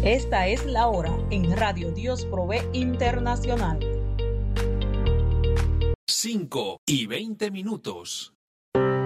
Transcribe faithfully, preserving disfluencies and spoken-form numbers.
Esta es la hora en Radio Dios Provee Internacional. cinco y veinte minutos.